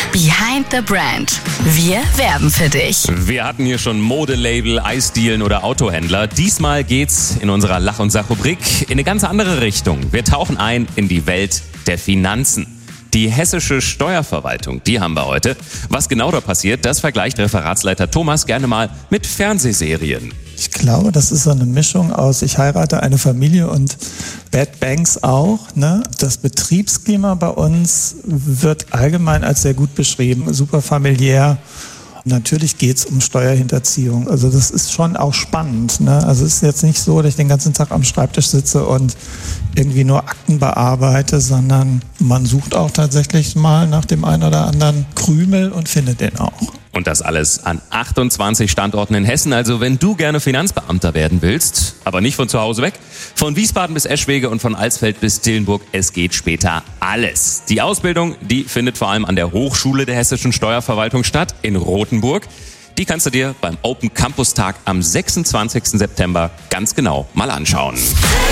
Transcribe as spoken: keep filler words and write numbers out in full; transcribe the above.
Behind the Brand. Wir werben für dich. Wir hatten hier schon Modelabel, Eisdielen oder Autohändler. Diesmal geht's in unserer Lach- und Sach-Rubrik in eine ganz andere Richtung. Wir tauchen ein in die Welt der Finanzen. Die hessische Steuerverwaltung, die haben wir heute. Was genau da passiert, das vergleicht Referatsleiter Thomas gerne mal mit Fernsehserien. Ich glaube, das ist so eine Mischung aus ich heirate eine Familie und Bad Banks auch. Ne? Das Betriebsklima bei uns wird allgemein als sehr gut beschrieben, super familiär. Natürlich geht's um Steuerhinterziehung. Also das ist schon auch spannend. Ne? Also es ist jetzt nicht so, dass ich den ganzen Tag am Schreibtisch sitze und irgendwie nur Akten bearbeite, sondern man sucht auch tatsächlich mal nach dem einen oder anderen Krümel und findet den auch. Und das alles an achtundzwanzig Standorten in Hessen. Also wenn du gerne Finanzbeamter werden willst, aber nicht von zu Hause weg, von Wiesbaden bis Eschwege und von Alsfeld bis Dillenburg, es geht später alles. Die Ausbildung, die findet vor allem an der Hochschule der Hessischen Steuerverwaltung statt, in Rothenburg. Die kannst du dir beim Open Campus Tag am sechsundzwanzigsten September ganz genau mal anschauen.